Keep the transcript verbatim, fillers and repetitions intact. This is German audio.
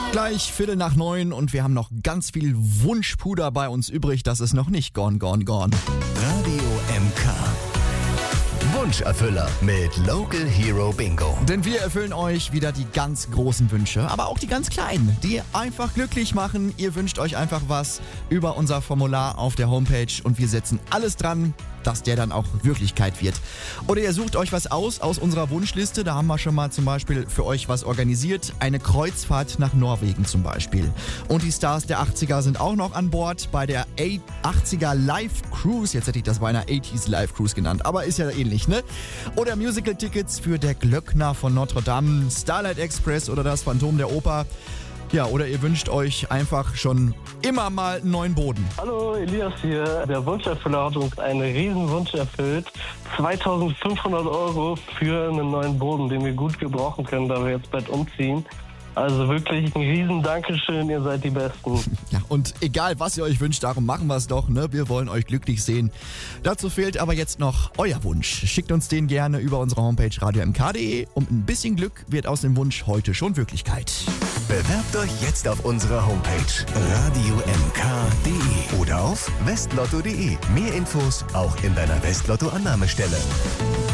Gleich Viertel nach neun und wir haben noch ganz viel Wunschpuder bei uns übrig. Das ist noch nicht gone, gone, gone. Radio M K. Wunscherfüller mit Local Hero Bingo. Denn wir erfüllen euch wieder die ganz großen Wünsche, aber auch die ganz kleinen, die einfach glücklich machen. Ihr wünscht euch einfach was über unser Formular auf der Homepage und wir setzen alles dran, dass der dann auch Wirklichkeit wird. Oder ihr sucht euch was aus aus unserer Wunschliste. Da haben wir schon mal zum Beispiel für euch was organisiert. Eine Kreuzfahrt nach Norwegen zum Beispiel. Und die Stars der achtziger sind auch noch an Bord bei der achtziger Live Cruise. Jetzt hätte ich das bei einer achtziger Live Cruise genannt, aber ist ja ähnlich, ne? Oder Musical-Tickets für der Glöckner von Notre Dame, Starlight Express oder das Phantom der Oper. Ja, oder ihr wünscht euch einfach schon immer mal einen neuen Boden. Hallo, Elias hier. Der Wunscherfüller hat uns einen riesen Wunsch erfüllt. zweitausendfünfhundert Euro für einen neuen Boden, den wir gut gebrauchen können, da wir jetzt bald umziehen. Also wirklich ein riesen Dankeschön, ihr seid die Besten. Ja, und egal, was ihr euch wünscht, darum machen wir es doch, ne? Wir wollen euch glücklich sehen. Dazu fehlt aber jetzt noch euer Wunsch. Schickt uns den gerne über unsere Homepage radio m k punkt d e und ein bisschen Glück wird aus dem Wunsch heute schon Wirklichkeit. Bewerbt euch jetzt auf unserer Homepage radio m k punkt d e oder auf westlotto punkt d e. Mehr Infos auch in deiner Westlotto-Annahmestelle.